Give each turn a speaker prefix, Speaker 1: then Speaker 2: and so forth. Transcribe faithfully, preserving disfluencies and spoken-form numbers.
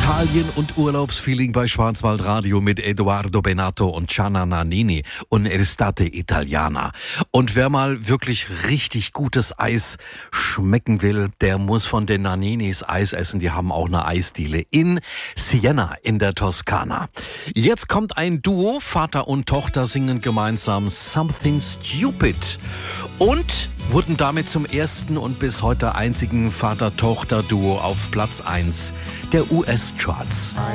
Speaker 1: Italien und Urlaubsfeeling bei Schwarzwaldradio mit Edoardo Benato und Gianna Nannini und Estate Italiana. Und wer mal wirklich richtig gutes Eis schmecken will, der muss von den Nanninis Eis essen. Die haben auch eine Eisdiele in Siena in der Toskana. Jetzt kommt ein Duo, Vater und Tochter singen gemeinsam Something Stupid und wurden damit zum ersten und bis heute einzigen Vater-Tochter-Duo auf Platz eins der U S-Charts.